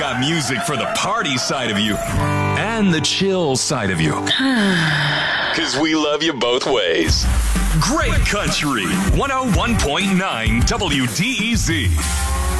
got music for the party side of you and the chill side of you. 'Cause we love you both ways. Great Country 101.9 WDEZ.